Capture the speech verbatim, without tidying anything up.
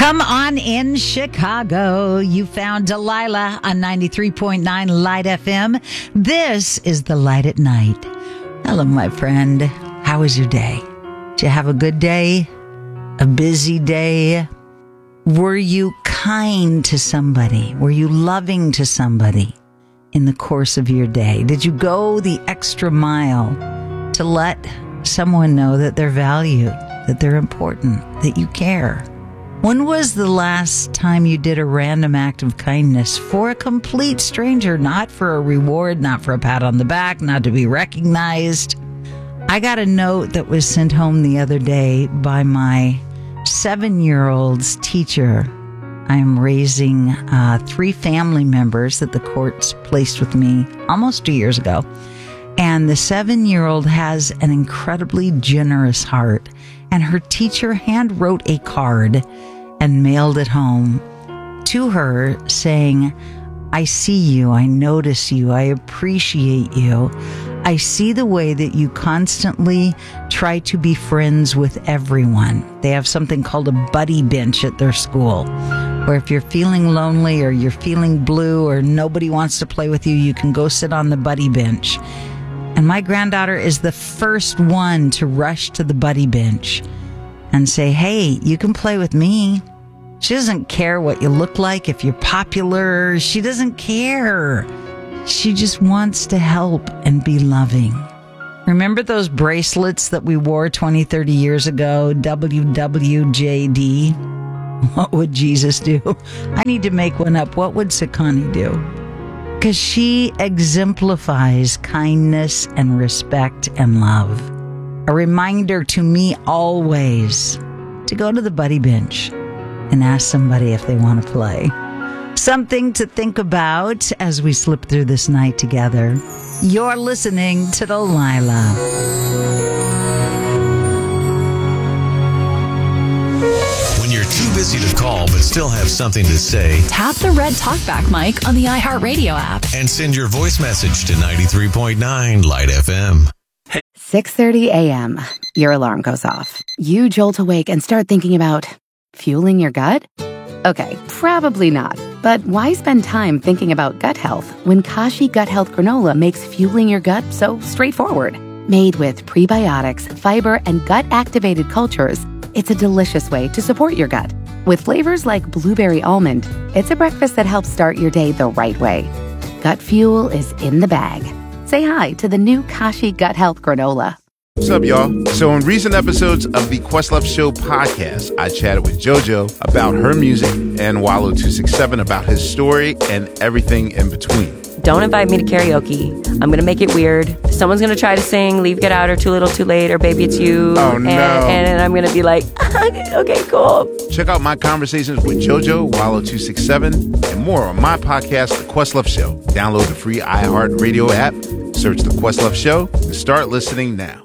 Come on in, Chicago. You found Delilah on ninety-three point nine Light F M. This is The Light at Night. Hello, my friend. How was your day? Did you have a good day? A busy day? Were you kind to somebody? Were you loving to somebody in the course of your day? Did you go the extra mile to let someone know that they're valued, that they're important, that you care? When was the last time you did a random act of kindness for a complete stranger, not for a reward, not for a pat on the back, not to be recognized? I got a note that was sent home the other day by my seven-year-old's teacher. I am raising uh, three family members that the courts placed with me almost two years ago. And the seven-year-old has an incredibly generous heart. And her teacher hand wrote a card and mailed it home to her saying, I see you, I notice you, I appreciate you. I see the way that you constantly try to be friends with everyone. They have something called a buddy bench at their school, where if you're feeling lonely or you're feeling blue or nobody wants to play with you, you can go sit on the buddy bench. And my granddaughter is the first one to rush to the buddy bench and say, hey, you can play with me. She doesn't care what you look like, if you're popular. She doesn't care. She just wants to help and be loving. Remember those bracelets that we wore twenty, thirty years ago? W W J D. What would Jesus do? I need to make one up. What would Sakani do? Because she exemplifies kindness and respect and love. A reminder to me always to go to the buddy bench and ask somebody if they want to play. Something to think about as we slip through this night together. You're listening to Delilah. When you're too busy to call but still have something to say, tap the red talkback mic on the iHeartRadio app and send your voice message to ninety-three point nine Light F M. six thirty a.m. Your alarm goes off. You jolt awake and start thinking about fueling your gut? Okay, probably not. But why spend time thinking about gut health when Kashi Gut Health Granola makes fueling your gut so straightforward? Made with prebiotics, fiber, and gut-activated cultures, it's a delicious way to support your gut. With flavors like blueberry almond, it's a breakfast that helps start your day the right way. Gut fuel is in the bag. Say hi to the new Kashi Gut Health Granola. What's up, y'all? So in recent episodes of the Questlove Show podcast, I chatted with JoJo about her music and Wallow two sixty-seven about his story and everything in between. Don't invite me to karaoke. I'm going to make it weird. Someone's going to try to sing Leave, Get Out, or Too Little, Too Late, or Baby It's You. Oh, no. And, and I'm going to be like, okay, cool. Check out my conversations with JoJo, Wallow two sixty-seven, and more on my podcast, The Questlove Show. Download the free iHeartRadio app, search The Questlove Show, and start listening now.